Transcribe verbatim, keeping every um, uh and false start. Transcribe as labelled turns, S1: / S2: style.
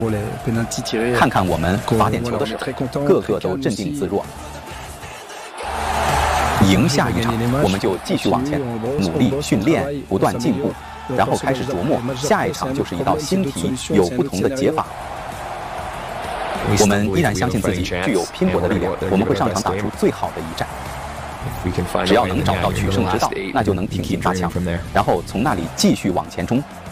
S1: 看看我们罚点球的时候，个个都镇定自若。赢下一场，我们就继续往前，努力训练，不断进步，然后开始琢磨下一场就是一道新题，有不同的解法。我们依然相信自己具有拼搏的力量，我们会上场打出最好的一战。只要能找到取胜之道，那就能挺进发强，然后从那里继续往前冲。